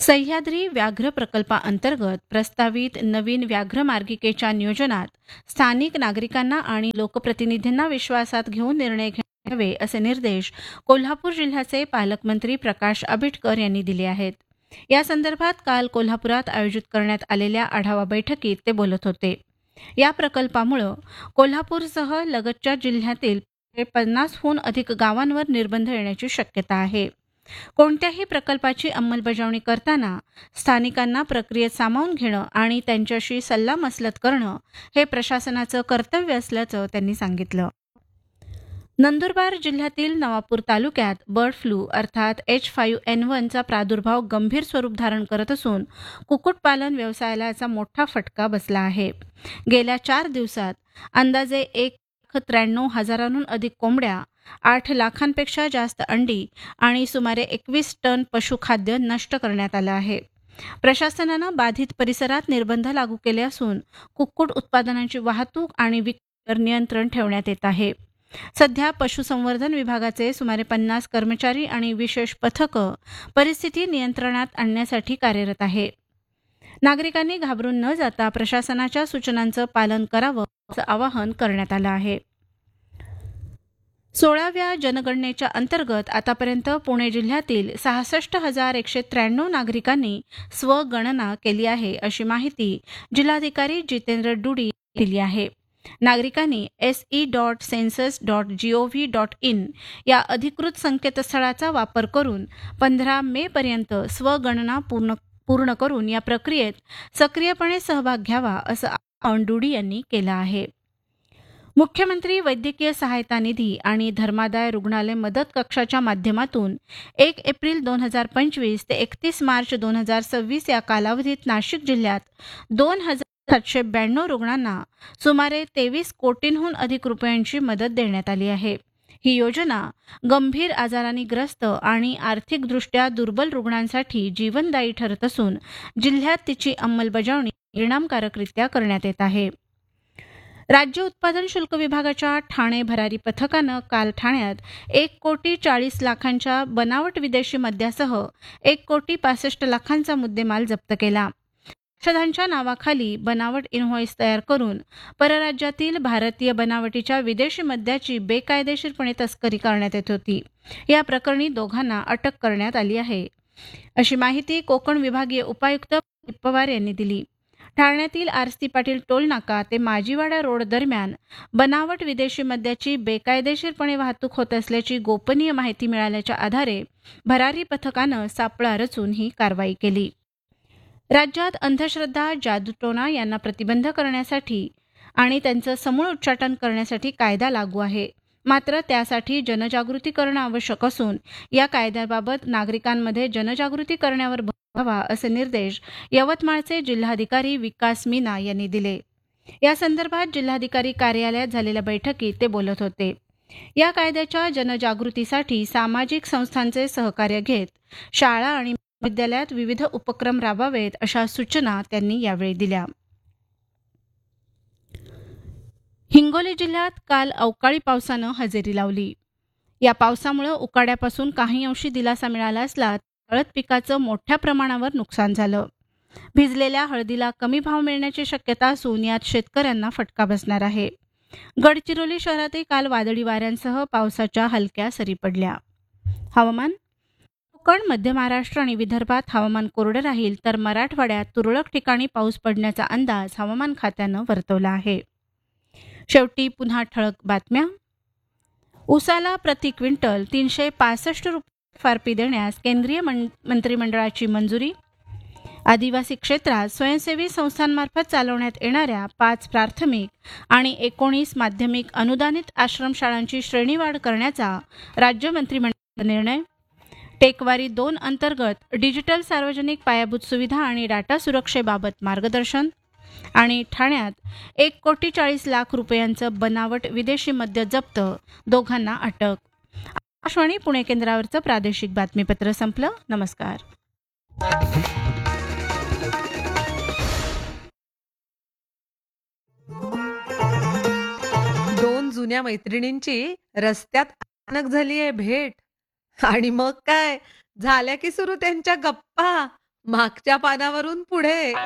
सह्याद्री व्याघ्र प्रकल्पाअंतर्गत प्रस्तावित नवीन व्याघ्र मार्गिकेच्या नियोजनात स्थानिक नागरिकांना आणि लोकप्रतिनिधींना विश्वासात घेऊन निर्णय घ्यावे असे निर्देश कोल्हापूर जिल्ह्याचे पालकमंत्री प्रकाश आंबेडकर यांनी दिले आहेत. या संदर्भात काल कोल्हापुरात आयोजित करण्यात आलेल्या आढावा बैठकीत ते बोलत होते. या प्रकल्पामुळे कोल्हापूरसह लगतच्या जिल्ह्यातील 50हून अधिक गावांवर निर्बंध येण्याची शक्यता आहे. कोणत्याही प्रकल्पाची अंमलबजावणी करताना स्थानिकांना प्रक्रियेत सामावून घेणं आणि त्यांच्याशी सल्लामसलत करणं हे प्रशासनाचं कर्तव्य असल्याचं त्यांनी सांगितलं. नंदुरबार जिल्ह्यातील नवापूर तालुक्यात बर्ड फ्लू अर्थात H5N1 चा प्रादुर्भाव गंभीर स्वरूप धारण करत असून कुक्कुटपालन व्यवसायाला याचा मोठा फटका बसला आहे. गेल्या 4 दिवसात अंदाजे 1,93,000हून अधिक कोंबड्या, 8 लाखांपेक्षा जास्त अंडी आणि सुमारे 21 टन पशुखाद्य नष्ट करण्यात आलं आहे. प्रशासनानं बाधित परिसरात निर्बंध लागू केले असून कुक्कुट उत्पादनांची वाहतूक आणि विक्रीवर नियंत्रण ठेवण्यात येत आहे. सध्या पशुसंवर्धन विभागाचे सुमारे 50 कर्मचारी आणि विशेष पथकं परिस्थिती नियंत्रणात आणण्यासाठी कार्यरत आहे. नागरिकांनी घाबरून न जाता प्रशासनाच्या सूचनांचं पालन करावं असं आवाहन करण्यात आलं आहे. 16व्या जनगणनेच्या अंतर्गत आतापर्यंत पुणे जिल्ह्यातील 66,193 नागरिकांनी स्वगणना केली आहे अशी माहिती जिल्हाधिकारी जितेंद्र डुडी यांनी दिली आहे. नागरिकांनी se.census.gov.in या अधिकृत संकेतस्थळाचा वापर करून 15 मे पर्यंत स्वगणना पूर्ण करून या प्रक्रियेत सक्रियपणे सहभाग घ्यावा असं आवाहन डुडी यांनी केलं आहे. मुख्यमंत्री वैद्यकीय सहायता निधी आणि धर्मादाय रुग्णालय मदत कक्षाच्या माध्यमातून 1 एप्रिल 2025 ते 31 मार्च 2026 या कालावधीत नाशिक जिल्ह्यात 2,792 रुग्णांना सुमारे 23 कोटींहून अधिक रुपयांची मदत देण्यात आली आहे. ही योजना गंभीर आजारांनी ग्रस्त आणि आर्थिकदृष्ट्या दुर्बल रुग्णांसाठी जीवनदायी ठरत असून जिल्ह्यात तिची अंमलबजावणी परिणामकारकरित्या करण्यात येत आहे. राज्य उत्पादन शुल्क विभागाच्या ठाणे भरारी पथकानं काल ठाण्यात 1,40,00,000च्या बनावट विदेशी मद्यासह 1,65,00,000चा मुद्देमाल जप्त केला. औषधांच्या नावाखाली बनावट इनव्हॉइस तयार करून परराज्यातील भारतीय बनावटीच्या विदेशी मद्याची बेकायदेशीरपणे तस्करी करण्यात येत होती. या प्रकरणी दोघांना अटक करण्यात आली आहे अशी माहिती कोकण विभागीय उपायुक्त पवार यांनी दिली. ठाण्यातील आरसी पाटील टोल नाका ते माजीवाडा रोड दरम्यान बनावट विदेशी मद्याची बेकायदेशीरपणे वाहतूक होत असल्याची गोपनीय माहिती मिळाल्याच्या आधारे भरारी पथकानं सापळा रचून ही कारवाई केली. राज्यात अंधश्रद्धा, जादूटोणा यांना प्रतिबंध करण्यासाठी आणि त्यांचं समूळ उच्चाटन करण्यासाठी कायदा लागू आहे. मात्र त्यासाठी जनजागृती करणं आवश्यक असून या कायद्याबाबत नागरिकांमध्ये जनजागृती करण्यावर भर द्यावा असे निर्देश यवतमाळचे जिल्हाधिकारी विकास मीना यांनी दिले. या संदर्भात जिल्हाधिकारी कार्यालयात झालेल्या बैठकीत ते बोलत होते. या कायद्याच्या जनजागृतीसाठी सामाजिक संस्थांचे सहकार्य घेत शाळा आणि विद्यालयात विविध उपक्रम राबवावेत अशा सूचना त्यांनी यावेळी दिल्या. हिंगोली जिल्ह्यात काल अवकाळी पावसानं हजेरी लावली. या पावसामुळे उकाड्यापासून काही अंशी दिलासा मिळाला असला हळद पिकाचं मोठ्या प्रमाणावर नुकसान झालं. भिजलेल्या हळदीला कमी भाव मिळण्याची शक्यता असून यात शेतकऱ्यांना फटका बसणार आहे. गडचिरोली शहरातही काल वादळी वाऱ्यांसह पावसाच्या हलक्या सरी पडल्या. हवामान. कोकण, मध्य महाराष्ट्र आणि विदर्भात हवामान कोरडं राहील तर मराठवाड्यात तुरळक ठिकाणी पाऊस पडण्याचा अंदाज हवामान खात्यानं वर्तवला आहे. शेवटी पुन्हा ठळक बातम्या. ऊसाला प्रति क्विंटल 365 रुपये FRP देण्यास केंद्रीय मंत्रिमंडळाची मंजुरी. आदिवासी क्षेत्रात स्वयंसेवी संस्थांमार्फत चालवण्यात येणाऱ्या 5 प्राथमिक आणि 19 माध्यमिक अनुदानित आश्रमशाळांची श्रेणीवाढ करण्याचा राज्य मंत्रिमंडळाचा निर्णय. टेकवारी 2 अंतर्गत डिजिटल सार्वजनिक पायाभूत सुविधा आणि डाटा सुरक्षेबाबत मार्गदर्शन. आणि ठाण्यात 1,40,00,000 रुपयांचं बनावट विदेशी मद्य जप्त, दोघांना अटक. आकाशवाणी पुणे केंद्रावरचं प्रादेशिक बातमीपत्र संपलं. नमस्कार. दोन जुन्या मैत्रिणींची रस्त्यात अचानक झालीये भेट आणि मग काय झाल्या की सुरू त्यांच्या गप्पा. मागच्या पानावरून पुढे.